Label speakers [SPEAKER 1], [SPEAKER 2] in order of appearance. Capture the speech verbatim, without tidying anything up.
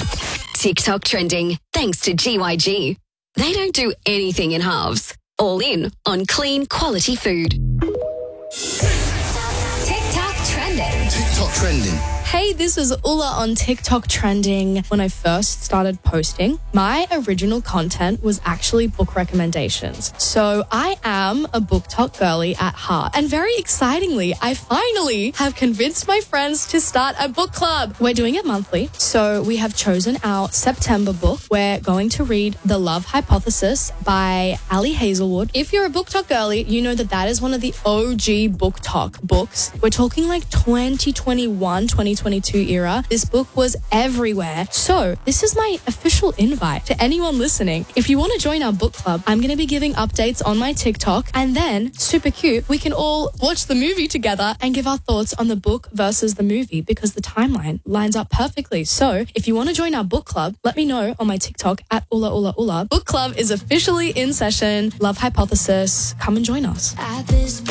[SPEAKER 1] TikTok trending, thanks to G Y G. They don't do anything in halves. All in on clean, quality food.
[SPEAKER 2] TikTok trending.
[SPEAKER 3] TikTok trending.
[SPEAKER 4] Hey, this is Ulla on TikTok trending. When I first started posting, my original content was actually book recommendations. So I am a BookTok girly at heart. And very excitingly, I finally have convinced my friends to start a book club. We're doing it monthly. So we have chosen our September book. We're going to read The Love Hypothesis by Ali Hazelwood. If you're a BookTok girly, you know that that is one of the O G BookTok books. We're talking like twenty twenty-one, twenty twenty-two era. This book was everywhere. So this is my official invite to anyone listening. If you want to join our book club, I'm going to be giving updates on my TikTok, and then, super cute, we can all watch the movie together and give our thoughts on the book versus the movie because the timeline lines up perfectly. So if you want to join our book club, let me know on my TikTok at Ulla Ulla Ulla. Book club is officially in session. Love Hypothesis. Come and join us.
[SPEAKER 2] At this